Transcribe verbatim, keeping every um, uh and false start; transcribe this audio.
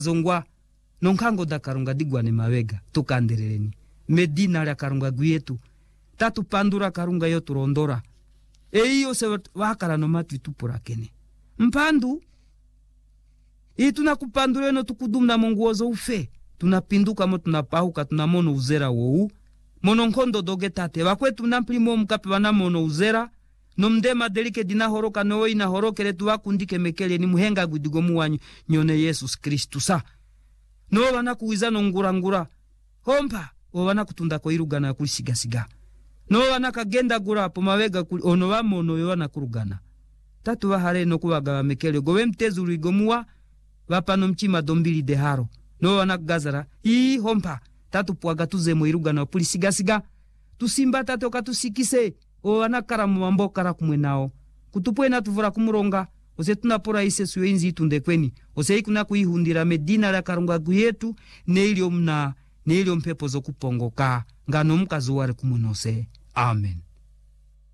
zongwa nonkango da karunga digwa ni mawega tukanderereni medina la karunga guyetu tatu pandura karunga yotu rondora e iyo se wakara no matu tupura kene mpandu e tunakupandura no tukudumna mongozo ufe tunapinduka mo tunapahuka tunamono uzera wou mono nkondo dogetate wakwetu namplimo mkape wana mono uzera no mdema delike dina horoka no ina horokere tu wakundike mekele ni muhenga gudigomu wanyu nyone Yesus Kristu sa no wana kuiza no ngura ngura hompa o wana kutunda ko irugana kulisiga siga no wana kagenda gura po mawega kuli ono wamo no wana kurugana tatu wahare no kuwaga mekele gowe mtezu rigomua wapano mchima dombili de haro no wana gazara ii hompa tatu puaga tuze mo irugana kulisiga siga tusimba tatu katusikise o wana karamu mambo kara kumwe nao kutupwe na tuvura kumuronga ose tunapora ise suenzi tundekweni ose ikuna kuihundira medina la karunga guyetu neilio mna neilio mpepo zo kupongoka ngano mkazo wale kumunose amen.